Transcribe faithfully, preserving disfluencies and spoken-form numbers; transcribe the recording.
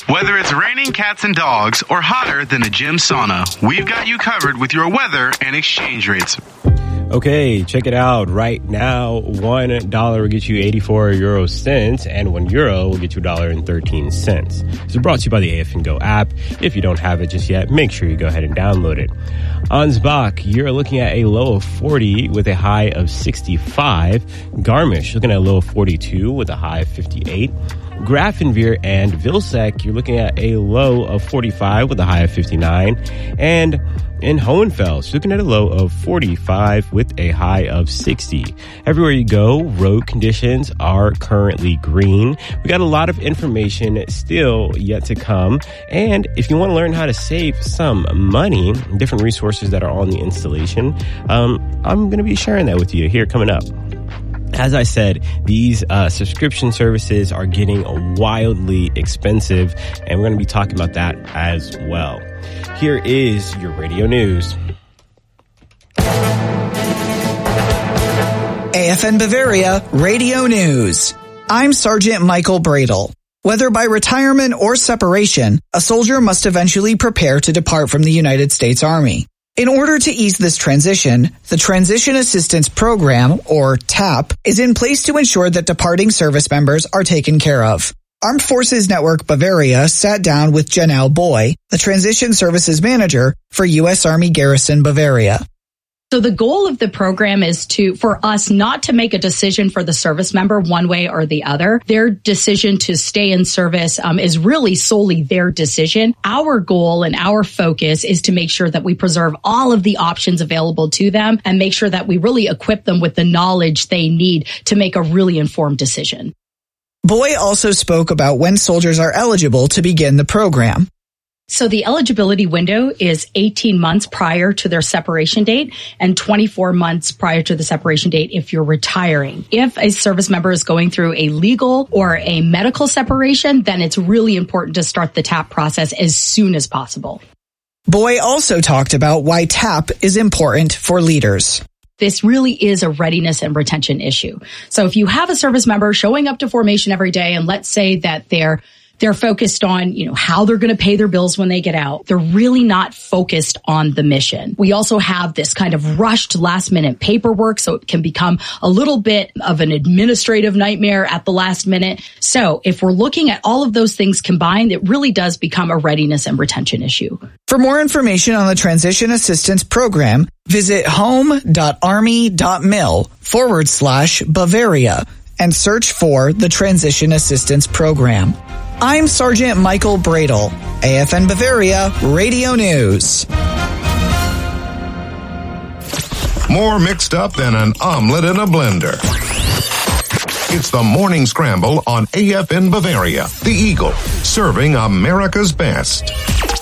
Whether it's raining cats and dogs or hotter than a gym sauna, we've got you covered with your weather and exchange rates. Okay, check it out. Right now, one dollar will get you eighty-four euro cents, and one euro will get you a dollar and thirteen cents. This is brought to you by the A F N Go app. If you don't have it just yet, make sure you go ahead and download it. Ansbach, you're looking at a low of forty with a high of sixty-five. Garmisch, looking at a low of forty-two with a high of fifty-eight. Grafenweer and Vilseck, you're looking at a low of forty-five with a high of fifty-nine. And in Hohenfels, looking at a low of forty-five with a high of sixty. Everywhere you go, road conditions are currently green. We got a lot of information still yet to come. And if you want to learn how to save some money, different resources that are on the installation, um, I'm going to be sharing that with you here coming up. As I said, these uh, subscription services are getting wildly expensive, and we're going to be talking about that as well. Here is your radio news. A F N Bavaria Radio News. I'm Sergeant Michael Bradle. Whether by retirement or separation, a soldier must eventually prepare to depart from the United States Army. In order to ease this transition, the Transition Assistance Program, or TAP, is in place to ensure that departing service members are taken care of. Armed Forces Network Bavaria sat down with Janelle Boy, the Transition Services Manager for U S Army Garrison Bavaria. So the goal of the program is to, for us not to make a decision for the service member one way or the other. Their decision to stay in service um, is really solely their decision. Our goal and our focus is to make sure that we preserve all of the options available to them and make sure that we really equip them with the knowledge they need to make a really informed decision. Boy also spoke about when soldiers are eligible to begin the program. So the eligibility window is eighteen months prior to their separation date and twenty-four months prior to the separation date if you're retiring. If a service member is going through a legal or a medical separation, then it's really important to start the TAP process as soon as possible. Boy also talked about why TAP is important for leaders. This really is a readiness and retention issue. So if you have a service member showing up to formation every day, and let's say that they're They're focused on, you know, how they're going to pay their bills when they get out. They're really not focused on the mission. We also have this kind of rushed last minute paperwork, so it can become a little bit of an administrative nightmare at the last minute. So if we're looking at all of those things combined, it really does become a readiness and retention issue. For more information on the Transition Assistance Program, visit home.army.mil forward slash Bavaria and search for the Transition Assistance Program. I'm Sergeant Michael Bradle, A F N Bavaria Radio News. More mixed up than an omelet in a blender. It's the Morning Scramble on A F N Bavaria, the Eagle, serving America's best.